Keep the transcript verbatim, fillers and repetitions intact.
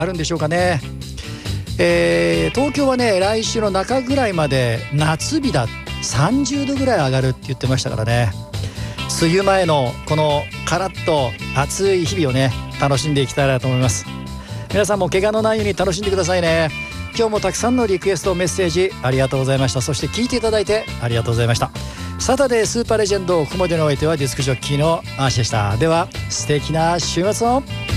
あるんでしょうかね。えー、東京はね来週の中ぐらいまで夏日だ、さんじゅうどぐらい上がるって言ってましたからね。梅雨前のこのカラッと暑い日々をね楽しんでいきたいなと思います。皆さんも怪我のないように楽しんでくださいね。今日もたくさんのリクエストメッセージありがとうございました。そして聞いていただいてありがとうございました。サタデースーパーレジェンド、ここまでのお相手はディスクジョッキーのアーシでした。では素敵な週末を。